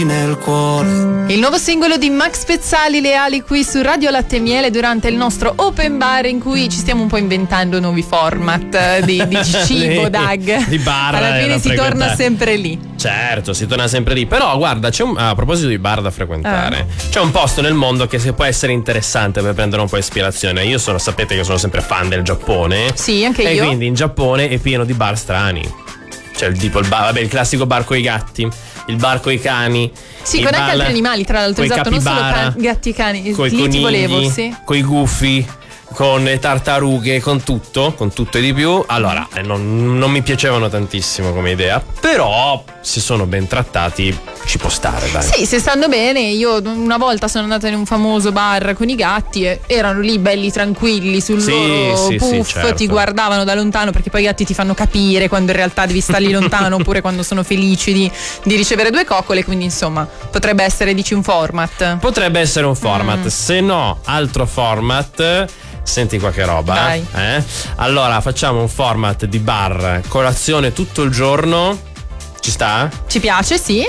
nel cuore. Il nuovo singolo di Max Pezzali, Le ali, qui su Radio Latte e Miele, durante il nostro open bar in cui ci stiamo un po' inventando nuovi format di cibo, Dag. Di bar. Alla fine si torna sempre lì. Certo, si torna sempre lì. Però guarda, a proposito di bar da frequentare, c'è un posto nel mondo che può essere interessante per prendere un po' ispirazione. Sapete che sono sempre fan del Giappone. Sì, anche io. E quindi in Giappone è pieno di bar strani. C'è il classico bar coi gatti, il bar coi cani. Sì, con anche altri animali, tra l'altro, esatto, non solo gatti e cani. Coi lì conigli, ti volevo, sì. Coi gufi, con le tartarughe, con tutto e di più. Allora, non mi piacevano tantissimo come idea, però se sono ben trattati ci può stare, dai. Sì, se stanno bene. Io una volta sono andata in un famoso bar con i gatti e erano lì belli tranquilli sul loro puff, certo. Ti guardavano da lontano, perché poi i gatti ti fanno capire quando in realtà devi starli lontano oppure quando sono felici di ricevere due coccole, quindi insomma potrebbe essere, dici, un format. Potrebbe essere un format, se no altro format. Senti qua che roba. Dai. Allora facciamo un format di bar, colazione tutto il giorno. Ci sta? Ci piace, sì.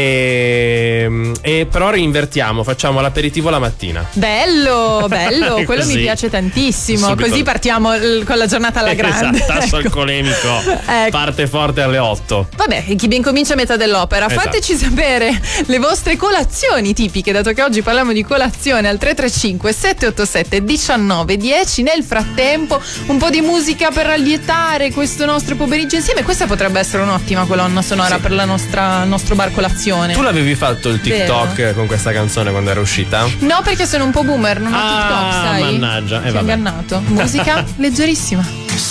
E però reinvertiamo, facciamo l'aperitivo la mattina. Bello, quello mi piace tantissimo. Subito. Così partiamo con la giornata alla grande. Esatto, tasso alcolemico. Parte forte alle 8. Vabbè, chi ben comincia a metà dell'opera. Esatto. Fateci sapere le vostre colazioni tipiche, dato che oggi parliamo di colazione, al 335 787 1910. Nel frattempo un po' di musica per allietare questo nostro pomeriggio insieme. Questa potrebbe essere un'ottima colonna sonora per il nostro bar colazione. Tu l'avevi fatto il TikTok con questa canzone quando era uscita? No, perché sono un po' boomer, non ho TikTok, sai. Mannaggia, Ti ho ingannato. Musica leggerissima.